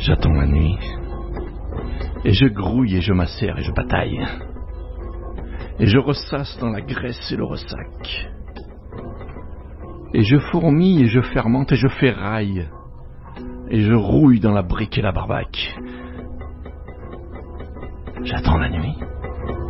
J'attends la nuit. Et je grouille et je macère et je bataille. Et je ressasse dans la graisse et le ressac. Et je fourmille et je fermente et je ferraille. Et je rouille dans la brique et la barbaque. J'attends la nuit.